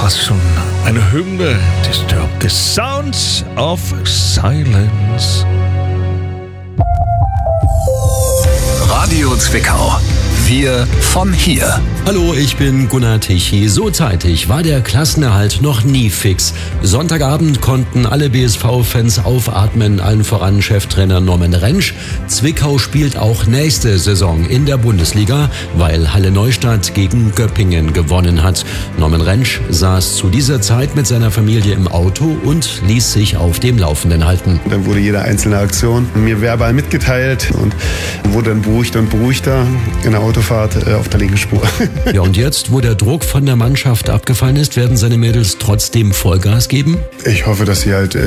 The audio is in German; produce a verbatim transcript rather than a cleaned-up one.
fast schon eine Hymne. Disturb the Sounds of Silence. Radio Zwickau. Wir von hier. Hallo, ich bin Gunnar Tichy. So zeitig war der Klassenerhalt noch nie fix. Sonntagabend konnten alle B S V-Fans aufatmen, allen voran Cheftrainer Norman Rentsch. Zwickau spielt auch nächste Saison in der Bundesliga, weil Halle Neustadt gegen Göppingen gewonnen hat. Norman Rentsch saß zu dieser Zeit mit seiner Familie im Auto und ließ sich auf dem Laufenden halten. Dann wurde jede einzelne Aktion mir verbal mitgeteilt und wurde dann beruhigter und beruhigter in der Autofahrt äh, auf der linken Spur. Ja, und jetzt, wo der Druck von der Mannschaft abgefallen ist, werden seine Mädels trotzdem Vollgas geben? Ich hoffe, dass sie halt